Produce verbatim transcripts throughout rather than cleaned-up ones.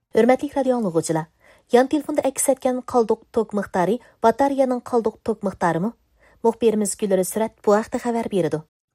Hürmetli radio anlıqıcılar, yan telefonda əks etken qalduq tok miqdarı, batareyanın qalduq tok miqdarı mı? Muxbirimiz Gülürü Sürat bu haqda xabar berdi.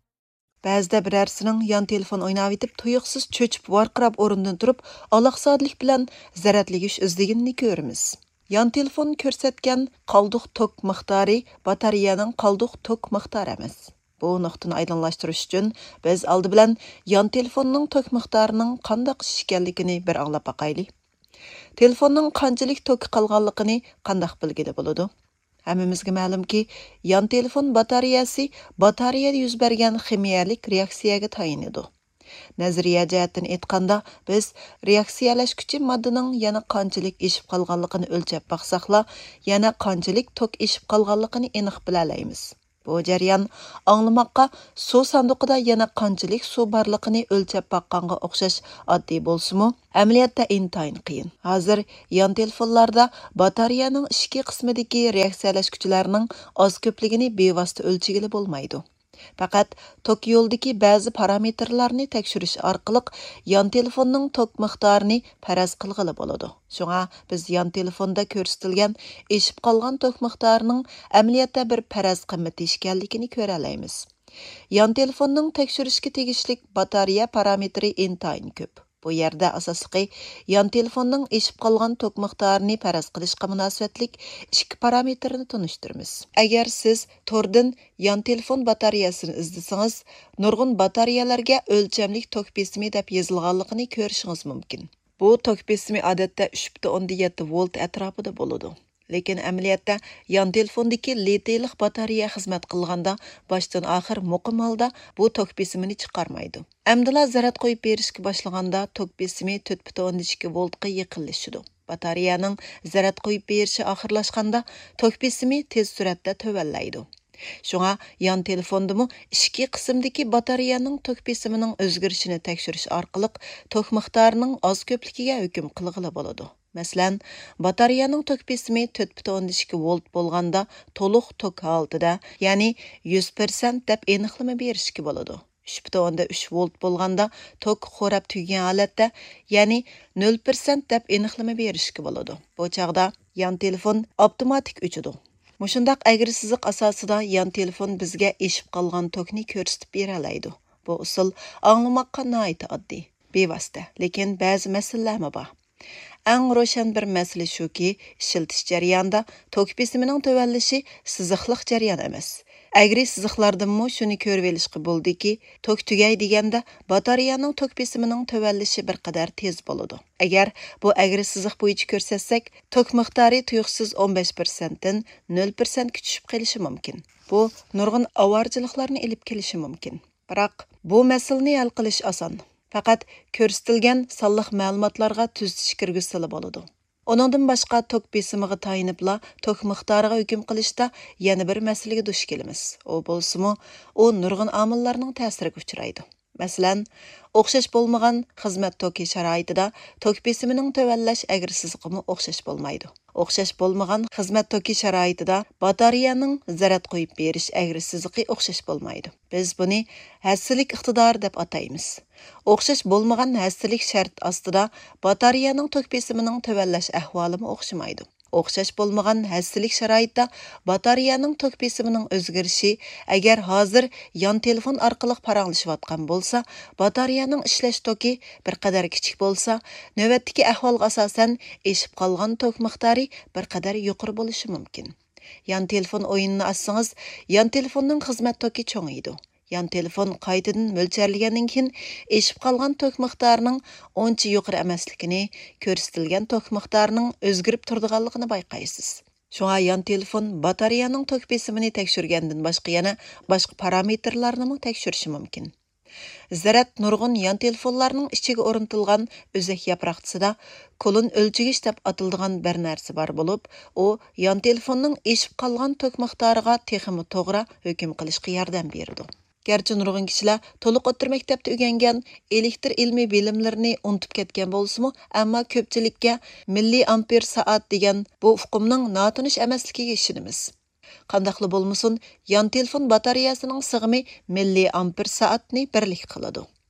Ba'zida birərsining yan telefon o'ynab etib, tuyuqsiz cho'chib varqirab o'rnidan turib, aloqsodlik bilan zaratligish izdeganini ko'ramiz. Yan telefon ko'rsatgan qalduq tok miqdori batareyaning qalduq tok miqdori emas. Bu nuqtani aydınlashtirish uchun biz oldi bilan yan telefonning tok miqdorining qanday ekanligini bir anglab baqaylik. Telefonning qanchalik tok qolganligini qanday bilgili bo'ladi? Hammamizga ma'lumki, yan telefon batareyasi batareyada yuz bergan ximiyalik reaksiyaga tayinadi. Nazariya jihatdan aytganda, biz reaksiyalashuvchi moddaning yana qanchalik eshib qolganligini o'lchab baqsaqla, yana qanchalik tok eshib qolganligini aniq bila olamiz. Bu jarayon anglamoqqa suv sanduqida yana qanchalik suv borligini o'lchab baqqanga o'xshash oddiy bo'lsa-mu, amaliyotda intayin qiyin. Hozir yan telefonlarda batareyaning ichki qismidagi reaksiyalashuvchilarning oz ko'pligini bevosita o'lchigili bo'lmaydi. Faqat tok yo'ldagi ba'zi parametrlarni tekshirish orqali yan telefonning tok miqdorini faraz qilg'ili bo'ladi. Shunga biz yan telefonda ko'rsatilgan eshib qolgan tok miqdorining amaliyotda bir faraz qimmati ekanligini ko'ra olamiz. Yan telefonning tekshirishga tegishli batareya parametri intayin ko'p. Bu yerda asosliqi yan telefonning eshib qolgan tok miqdorini faraz qilishga munosabatlik ikki parametrni tunishtiramiz. Agar siz tordan yan telefon batareyasini izlasangiz, nurg'un batareyalarga o'lchamlik tok besimi deb yozilganligini ko'rishingiz mumkin. Bu tok besimi odatda uch butun o'ndan yetti volt atrofida bo'ladi. Lekin amaliyotda yan telefondagi litiylik batareya xizmat qilganda boshdan oxir muqim holda bu tok besimini chiqarmaydi. Amdila zarat qo'yib berishga boshlaganda tok besimi to'rt butun o'ndan ikki voltga yaqinlashadi. Batareyaning zarat qo'yib berishi oxirlashganda tok besimi tez suratda tuvallaydi. Shunga yan telefondimi ichki qismdagi batareyaning tok besimining o'zgarishini tekshirish orqali tok miqdorining oz ko'pligiga hukm qilg'ili bo'ladi. Masalan, batareyaning tok besimi to'rt butun o'ndan ikki volt bo'lganda to'liq tok holatida, ya'ni yuz foiz deb aniqlama berishga bo'ladi. uch butun o'ndan uch volt bo'lganda tok xo'rab tugagan holatda, ya'ni nol foiz deb aniqlama berishga bo'ladi. Bu chaqda yan telefon avtomatik o'chadi. Mushundaq agri siziq asosida yan telefon bizga eshib qolgan tokni ko'rsatib bera oladi. Bu usul anglamoqqa nihoyat oddiy, bevosita, lekin ba'zi masalalar bor. Eng ro'shan bir masala shuki, ishiltish jarayonida tok besimining tuvallishi siziqliq jarayon emas. Agri siziqlardimmo shuni ko'rib olishga bo'ldiki, tok tugay deganda batareyaning tok besimining tuvallishi bir qadar tez bo'ladi. Agar bu agri siziq bo'yicha ko'rsatsak, tok miqdori tuyuqsiz o'n besh foiz dan nol foiz ga tushib qolishi mumkin. Bu nurg'un avorchiliklarni elib kelishi mumkin. Biroq bu masalani hal qilish oson. Faqat ko'rsatilgan sonliq ma'lumotlarga tuzatish kirgizsali bo'ladi. Onundan boshqa tok besimiga tayinibla tok miqdoriga hukm qilishda yana bir masalaga duch kelamiz. U bo'lsa-mu, u nurg'un omillarning ta'siriga uchraydi. Masalan, o'xshash bo'lmagan xizmat toki sharoitida tok besimining tuvallash agri siziqimi o'xshash bo'lmaydi. O'xshash bo'lmagan xizmat toki sharoitida batareyaning zarat qo'yib berish agri siziqi o'xshash bo'lmaydi. Biz buni hassasilik iqtidori deb ataymiz. O'xshash bo'lmagan hassasilik shart ostida batareyaning tok besimining tuvallash ahvolimi o'xshamaydi. O'xshash bo'lmagan hassasilik sharoitida batareyaning tok besimining o'zgarishi agar hozir yan telefon orqali paranglashayotgan bo'lsa, batareyaning ishlash toki bir qadar kichik bo'lsa, navbatdagi ahvolga asosan eshib qolgan tok miqdori bir qadar yuqori bo'lishi mumkin. Yan telefon o'yinini açsangiz, yan telefonning xizmat toki cho'ngaydi. Yan telefon qaytadan mo'ljallangandan keyin eshib qolgan tok miqdorining oncha yuqori emasligini, ko'rsatilgan tok miqdorining o'zgarib turganligini bayqaysiz. Shunga yan telefon batareyaning tok besimini tekshirgandan boshqa yana boshqa parametrlarni ham tekshirishi mumkin. Zarat nurg'un yan telefonlarning ichiga o'rnatilgan o'zak yaproqchasida kolon o'lchagich deb atiladigan bir narsa bor bo'lib, u yan telefonning eshib qolgan tok miqdoriga texmi to'g'ri hukm qilishga yordam beradi. Gerçi nurg'un kishilar to'liq o'tir maktabda o'rgangan elektr ilmiy bilimlarini unutib ketgan bo'lsa-mu, ammo ko'pchilikka milliy amper soat degan bu uqumning notanish emasligiga ishonamiz. Qandaqli bo'lmasin, yan telefon batareyasining sig'imi milliy amper soatni birlik qiladi.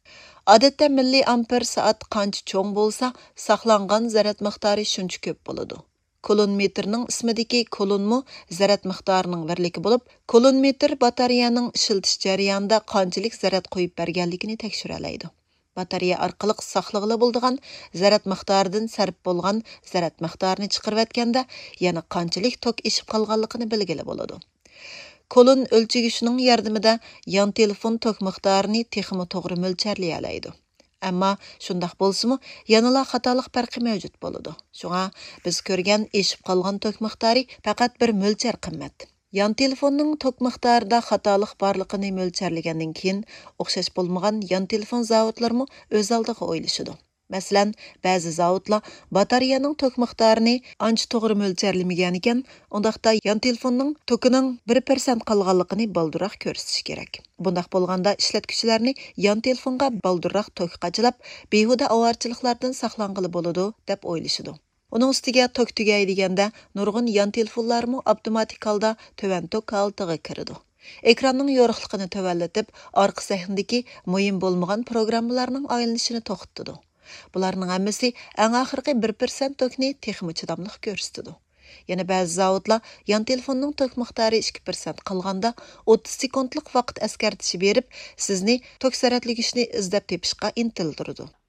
Odatda milliy amper soat qancha cho'ng bo'lsa, saqlangan zarat miqdori shuncha ko'p bo'ladi. Kulon metrning ismidagi kulonmu zarat miqdorining birligi bo'lib, kulon metr batareyaning ishiltish jarayonida qanchalik zarat qo'yib berganligini tekshiralaydi. Batareya orqali saqlag'ili bo'ladigan zarat miqdoridan sarf bo'lgan zarat miqdorini chiqarib o'tganda, yana qanchalik tok eshib qolganligini bilgili bo'ladi. Kulon o'lchag'ichining yordamida yon telefon tok miqdorini texmi to'g'ri mo'lcharlay oladi. Ammo shundoq bo'lsa-mu, yanala xatolik farqi mavjud bo'ladi. Shunga biz ko'rgan eshib qolgan tok miqdori faqat bir mo'lchar qimmat. Yan telefonning tok miqdorida xatolik borligini mo'lcharlagandan keyin o'xshash bo'lmagan yan telefon zavodlarmi o'z oldiga o'ylashidi. Masalan, ba'zi zavodlar batareyaning tok miqdorini ancha to'g'ri mo'lcharlamagan ekan, undaqda yan telefonning tokining bir persent qolganligini balduroq ko'rsatish kerak. Bundaq bo'lganda ishlatuvchilarni yan telefonga balduroq tok qachilab, behuda avorchiliklardan saqlanqili bo'ladi deb o'ylashidi. Uning ustiga tok tugay deganda nurg'un yan telefonlarmi avtomatik holda tövan tok holatiga kiradi. Ekranning yorug'ligini tövallatib, orqa sahnadagi muhim bo'lmagan programmalarning aylanishini to'xtatadi. Bularning hammasi eng oxirgi bir persent tokni texmi chidamliq ko'rsatadi. Yana ba'zi zavodlar yan telefonning tok miqdori ikki persent qolganda o'ttiz sekundlik vaqt askartishi berib, sizni tok zaratligishni izlab tepishga intildiradi.